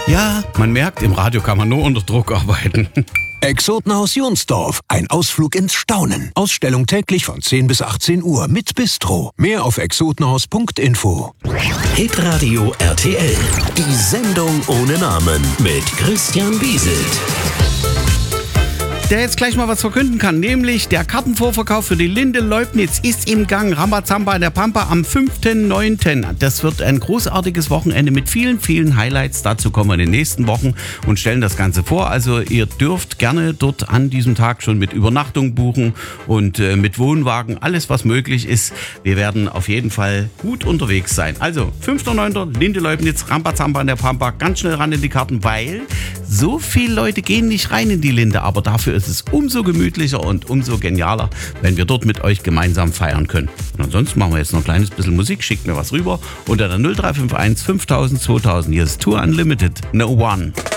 Ja, man merkt, im Radio kann man nur unter Druck arbeiten. Exotenhaus Jonsdorf. Ein Ausflug ins Staunen. Ausstellung täglich von 10 bis 18 Uhr mit Bistro. Mehr auf exotenhaus.info. Hitradio RTL. Die Sendung ohne Namen mit Christian Wieselt. Der jetzt gleich mal was verkünden kann, nämlich der Kartenvorverkauf für die Linde Leubnitz ist im Gang. Rambazamba in der Pampa am 5.9. Das wird ein großartiges Wochenende mit vielen, vielen Highlights. Dazu kommen wir in den nächsten Wochen und stellen das Ganze vor. Also ihr dürft gerne dort an diesem Tag schon mit Übernachtung buchen und mit Wohnwagen, alles was möglich ist. Wir werden auf jeden Fall gut unterwegs sein. Also 5.9. Linde Leubnitz, Rambazamba in der Pampa. Ganz schnell ran in die Karten, weil so viele Leute gehen nicht rein in die Linde, aber dafür ist es umso gemütlicher und umso genialer, wenn wir dort mit euch gemeinsam feiern können. Und ansonsten machen wir jetzt noch ein kleines bisschen Musik, schickt mir was rüber unter der 0351 5000 2000. Hier ist Tour Unlimited, No One.